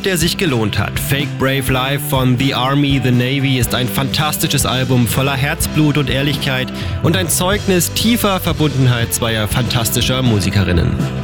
der sich gelohnt hat. Fake Brave Life von The Army, The Navy ist ein fantastisches Album voller Herzblut und Ehrlichkeit und ein Zeugnis tiefer Verbundenheit zweier fantastischer Musikerinnen.